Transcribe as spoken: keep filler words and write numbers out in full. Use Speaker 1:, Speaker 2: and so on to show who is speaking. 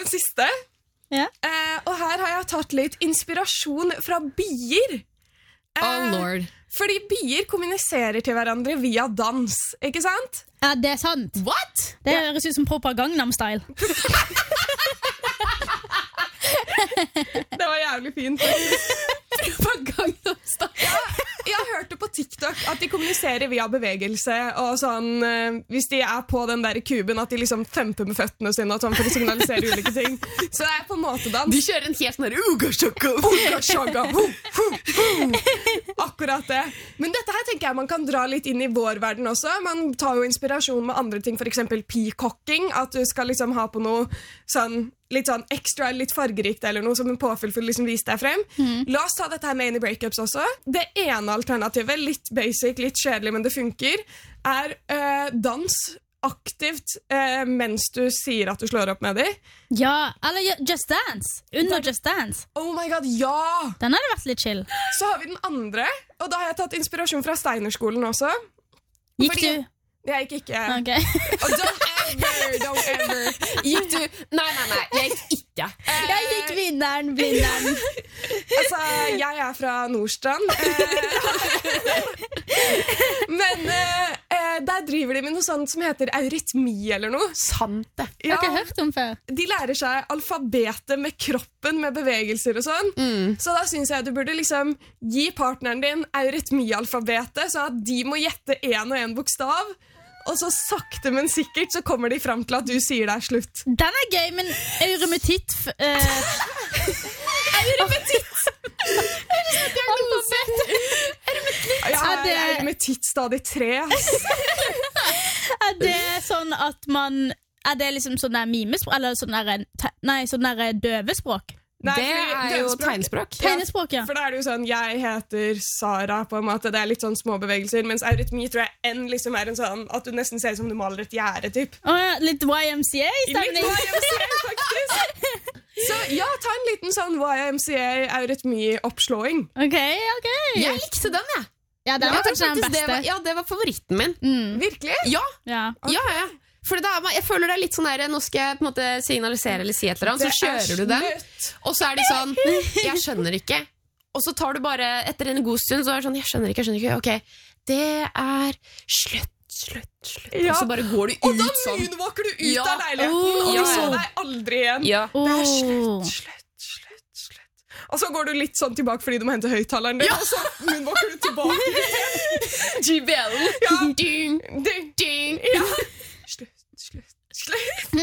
Speaker 1: en siste.
Speaker 2: Ja.
Speaker 1: Eh, og her har jeg tatt litt inspirasjon fra bier. Eh,
Speaker 3: Oh lord.
Speaker 1: Fordi bier kommuniserer til hverandre via dans, ikke sant?
Speaker 2: Ja, det er sant.
Speaker 3: What?
Speaker 2: Det høres ut som Propa Gangnam-style.
Speaker 1: Det var jævlig fint. Ja, jeg hørte på TikTok at de kommuniserer via bevegelse og sånn, eh, hvis de er på den der kuben at de liksom thumper med føttene sine og sånn for å signalisere ulike ting. Så det er på en måte dans.
Speaker 3: De kjører en helt sånn der uga shaka.
Speaker 1: Uga shaka, hu, hu, hu. Akkurat det. Men dette her tenker jeg man kan dra litt inn i vår verden også. Man tar jo inspirasjon med andre ting, for eksempel peacocking, at du skal liksom ha på noe sånn litt sånn ekstra, litt fargerikt eller noe som en påfyll for å liksom vise deg frem. Mm. La oss ta dette her med inn i breakups også. Det ene alternativet, litt basic, litt kjedelig, men det funker, er øh, dans aktivt øh, mens du sier at du slår opp med dem.
Speaker 2: Ja, eller Just Dance. Under Just Dance.
Speaker 1: Oh my god, ja!
Speaker 2: Den hadde vært litt chill.
Speaker 1: Så har vi den andre, og da har jeg tatt inspirasjon fra Steinerskolen også.
Speaker 2: Gikk
Speaker 1: Fordi,
Speaker 2: du?
Speaker 1: Jeg gikk ikke.
Speaker 2: Okay.
Speaker 1: Oh, don't ever, don't ever.
Speaker 3: Gikk du? Nei, nei, nei, jeg gikk ikke.
Speaker 2: Jeg gikk vinneren, vinneren.
Speaker 1: Altså, jeg er fra Nordstrand. Men eh, der driver de med noe sånt som heter eurytmi eller noe.
Speaker 3: Sant det.
Speaker 2: Jeg har ikke hørt om før.
Speaker 1: De lærer seg alfabetet med kroppen, med bevegelser og sånn.
Speaker 3: Mm.
Speaker 1: Så da synes jeg du burde liksom gi partneren din eurytmi-alfabetet, så at de må gjette en og en bokstav. Og så sakte, men sikkert så kommer de frem til at du sier det er slutt.
Speaker 2: Den er gøy, men eurymetitt uh...
Speaker 1: Eurymetitt! Ja,
Speaker 2: Er det-
Speaker 1: eurymetitt stadig tre.
Speaker 2: Er det sånn at man Er det liksom sånn der mimespråk? Eller sånn der, nei, sånn der døvespråk?
Speaker 1: Nei,
Speaker 3: Det
Speaker 1: fordi
Speaker 3: er jo
Speaker 1: døvespråk-
Speaker 3: tegnspråk.
Speaker 2: Tegnespråk, ja.
Speaker 1: For da er det jo sånn, jeg heter Sara på en måte, det er litt sånn små bevegelser, mens eurytmi tror jeg enn liksom er en sånn, at du nesten ser ut som du maler et gjerde, typ.
Speaker 2: Å ja, litt Y M C
Speaker 1: Litt
Speaker 2: A-stemning.
Speaker 1: Y M C A, faktisk. Så ja, ta en liten sånn Y M C A-eurytmi-oppslåing.
Speaker 2: Ok, ok.
Speaker 3: Jeg likte den, jeg.
Speaker 2: Ja, den
Speaker 3: Jeg
Speaker 2: var
Speaker 3: tror
Speaker 2: kanskje den
Speaker 3: faktisk det
Speaker 2: beste.
Speaker 3: var, ja, det var favoritten min.
Speaker 2: Mm.
Speaker 1: Virkelig?
Speaker 3: Ja,
Speaker 2: Ja.
Speaker 3: ja, ja. For det er, jeg føler det er litt sånn der, nå skal jeg på en måte signalisere eller si et eller annet, så
Speaker 1: Det er
Speaker 3: kjører du den,
Speaker 1: slutt.
Speaker 3: og så er de sånn, jeg skjønner ikke. Og så tar du bare, etter en god stund, så er det sånn, jeg skjønner ikke, jeg skjønner ikke. Ok, det er slutt, slutt, slutt.
Speaker 1: Ja.
Speaker 3: Og så bare går du
Speaker 1: Og da
Speaker 3: ut sånn.
Speaker 1: moonwalker du ut
Speaker 3: Ja.
Speaker 1: av leiligheten,
Speaker 2: Oh.
Speaker 1: og
Speaker 3: Ja.
Speaker 1: du så deg aldri igjen.
Speaker 3: Ja.
Speaker 1: Det er
Speaker 2: Oh.
Speaker 1: slutt, slutt, slutt, slutt. Og så går du litt sånn tilbake fordi du må hente høyttaleren din, og så moonwalker du tilbake.
Speaker 3: G B L.
Speaker 1: Ja.
Speaker 3: Ding,
Speaker 1: Ding.
Speaker 3: ding.
Speaker 1: Ja. Slutt, slutt, slutt.